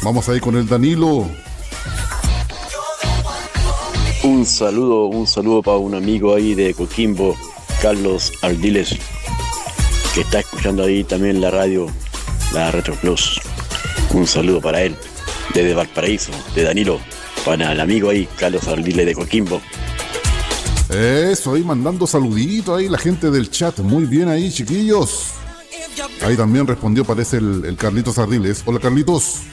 Vamos ahí con el Danilo. Un saludo para un amigo ahí de Coquimbo, Carlos Ardiles, que está escuchando ahí también la radio, la Retro Plus. Un saludo para él, desde Valparaíso, de Danilo, para el amigo ahí, Carlos Ardiles de Coquimbo. Eso, ahí mandando saluditos ahí la gente del chat. Muy bien ahí, chiquillos. Ahí también respondió, parece el Carlitos Ardiles. Hola, Carlitos.